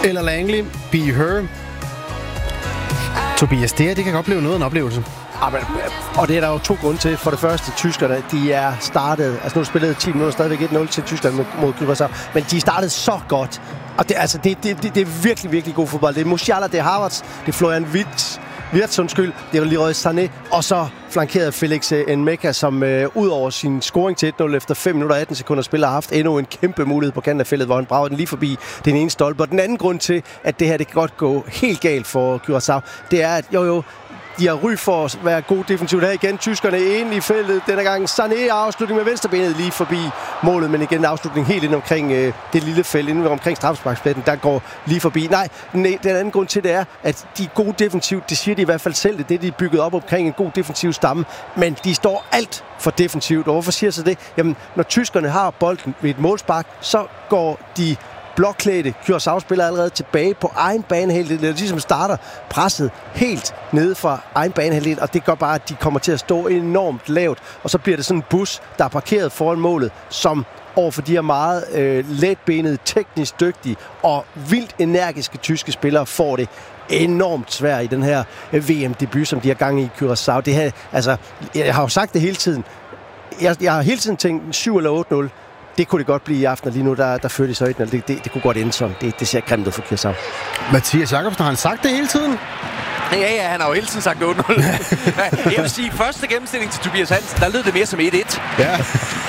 Eller Langley, Be Her. Tobias, det kan opleve noget af en oplevelse. Og det er der jo 2 grunde til. For det første, tyskerne, de er startet... Altså nu spillede 10 minutter stadigvæk 1-0 til Tyskland mod Curaçao. Men de startede så godt. Og det er virkelig, virkelig god fodbold. Det er Musiala, det er Havertz, det er Florian Wirtz, det er Leroy Sané. Og så flankeret Felix Nmecha, som ud over sin scoring til 1-0 efter 5 minutter og 18 sekunder spiller, har haft endnu en kæmpe mulighed på kanten af feltet, hvor han brager den lige forbi den ene stolpe. Og den anden grund til, at det her det kan godt gå helt galt for Curaçao, det er, at de har ry for at være god defensivt her igen. Tyskerne inde i feltet. Denne gang Sané afslutning med venstrebenet lige forbi målet, men igen afslutning helt ind omkring det lille felt, inden omkring straffesparkspladsen, der går lige forbi. Nej, den anden grund til det er, at de er gode defensivt. Det siger de i hvert fald selv. Det de er bygget op omkring en god defensiv stamme, men de står alt for defensivt. Og hvorfor siger så det? Jamen, når tyskerne har bolden ved et målspark, så går de blokklædte Curaçao spiller allerede tilbage på egen banehalvdel. Det er ligesom starter presset helt nede fra egen banehalvdel, og det gør bare, at de kommer til at stå enormt lavt. Og så bliver det sådan en bus, der er parkeret foran målet, som overfor de her meget letbenede, teknisk dygtige og vildt energiske tyske spillere får det enormt svært i den her VM-debut, som de har gang i Curaçao. Det her, altså, jeg har jo sagt det hele tiden. Jeg har hele tiden tænkt 7 eller 8-0. Det kunne det godt blive i aften, og lige nu der fører de så 1-0. Det kunne godt ende sådan. Det ser grimt ud for Curaçao. Mathias Jakobsen, har han sagt det hele tiden? Ja, han har jo hele tiden sagt 8-0. Jeg vil sige, første gennemstilling til Tobias Hansen, der lød det mere som 1-1. Ja.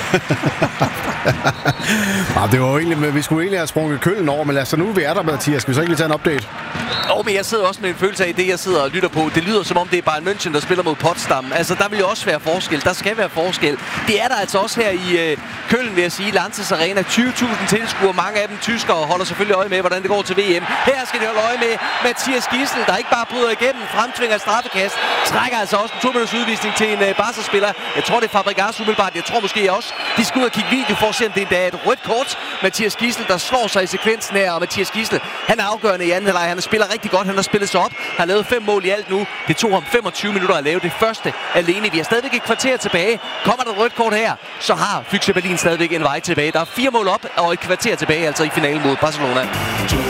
Det var jo egentlig, vi skulle egentlig have sprunget Køln over, men lad os nu vi er der, Mathias. Skal vi så ikke lige tage en update? Men jeg sidder også med en følelse af det, jeg sidder og lytter på. Det lyder som om, det er Bayern München, der spiller mod Potsdam. Altså, der vil jo også være forskel. Der skal være forskel. Det er der altså også her i Køln, vil jeg sige. Lanzes Arena. 20.000 tilskuere. Mange af dem tyskere holder selvfølgelig øje med, hvordan det går til VM. Her skal de holde øje med Mathias Gidsel, der ikke bare bryder igennem, fremtvinger et straffekast. Trækker altså også en 2-minutters udvisning til en Barca-spiller. Jeg tror, det er Fabregas umiddelbart. Jeg tror måske også, de skal ud og kigge video for at se, om det er et rødt kort. Mathias Gidsel, der slår sig i sekvensen her. Og Mathias Gidsel, han er afgørende i anden halvleg. Han spiller rigtig godt. Han har spillet sig op. Har lavet 5 mål i alt nu. Det tog ham 25 minutter at lave det første alene. Vi har stadigvæk et kvarter tilbage. Kommer der et rødt kort her, så har Füchse Berlin stadigvæk en vej tilbage. Der er 4 mål op og et kvarter tilbage, altså i finalen mod Barcelona.